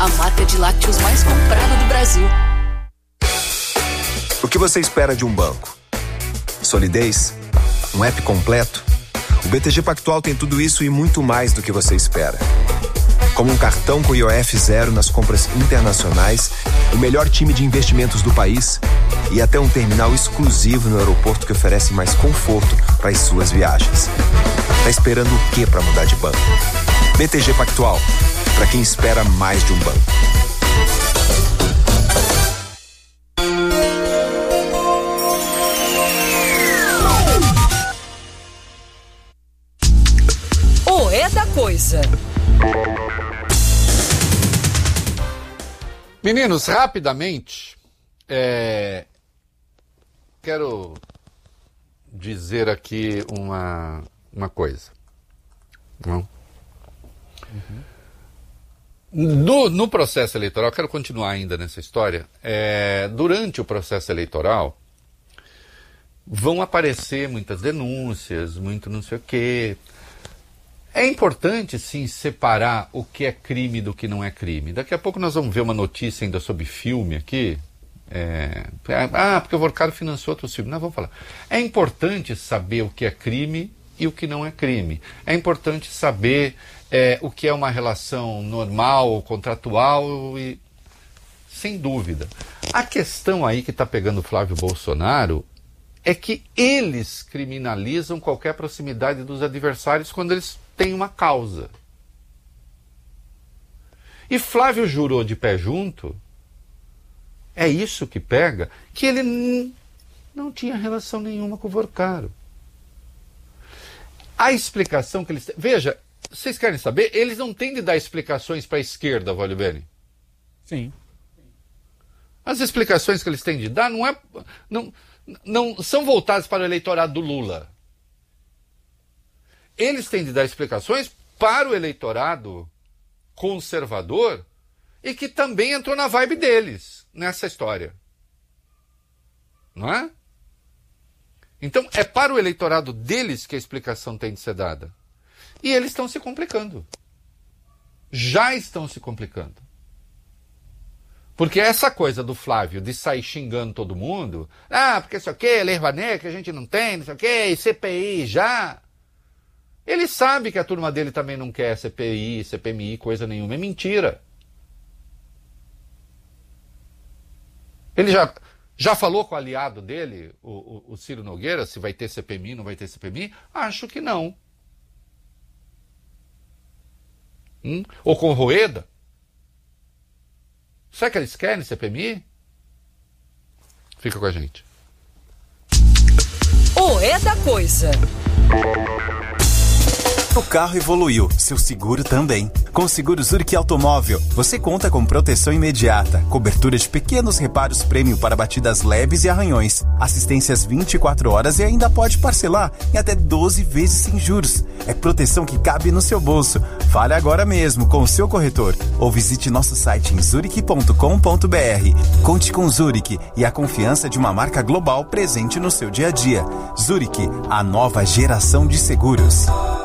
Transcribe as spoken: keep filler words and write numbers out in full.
a marca de lácteos mais comprada do Brasil. O que você espera de um banco? Solidez? Um app completo? O B T G Pactual tem tudo isso e muito mais do que você espera. Como um cartão com I O F zero nas compras internacionais, o melhor time de investimentos do país e até um terminal exclusivo no aeroporto que oferece mais conforto para as suas viagens. Tá esperando o quê para mudar de banco? B T G Pactual, para quem espera mais de um banco. O É da Coisa. Meninos, rapidamente, é, quero dizer aqui uma, uma coisa. Não? Uhum. No, no processo eleitoral, quero continuar ainda nessa história, é, durante o processo eleitoral, vão aparecer muitas denúncias, muito não sei o quê. É importante, sim, separar o que é crime do que não é crime. Daqui a pouco nós vamos ver uma notícia ainda sobre filme aqui. É... Ah, porque o Vorcaro financiou outros filmes. Não, vamos falar. É importante saber o que é crime e o que não é crime. É importante saber é, o que é uma relação normal, contratual, e sem dúvida. A questão aí que está pegando o Flávio Bolsonaro é que eles criminalizam qualquer proximidade dos adversários quando eles têm uma causa. E Flávio jurou de pé junto, é isso que pega, que ele n- não tinha relação nenhuma com o Vorcaro. A explicação que eles... Veja, vocês querem saber? Eles não têm de dar explicações para a esquerda, Vale Bene. Sim. As explicações que eles têm de dar não, é, não, não são voltadas para o eleitorado do Lula. Eles têm de dar explicações para o eleitorado conservador e que também entrou na vibe deles nessa história. Não é? Então, é para o eleitorado deles que a explicação tem de ser dada. E eles estão se complicando. Já estão se complicando. Porque essa coisa do Flávio de sair xingando todo mundo, ah, porque isso aqui, Lei Rouanet, que a gente não tem, não sei o quê, e C P I já... Ele sabe que a turma dele também não quer C P I, C P M I, coisa nenhuma. É mentira. Ele já, já falou com o aliado dele, o, o, o Ciro Nogueira, se vai ter C P M I, não vai ter C P M I? Acho que não. Hum? Ou com o Rueda? Será que eles querem C P M I? Fica com a gente. O É da Coisa. O carro evoluiu, seu seguro também. Com o seguro Zurich Automóvel, você conta com proteção imediata, cobertura de pequenos reparos prêmio para batidas leves e arranhões, assistências vinte e quatro horas e ainda pode parcelar em até doze vezes sem juros. É proteção que cabe no seu bolso. Fale agora mesmo com o seu corretor ou visite nosso site em zurich ponto com ponto b r. Conte com Zurich e a confiança de uma marca global presente no seu dia a dia. Zurich, a nova geração de seguros.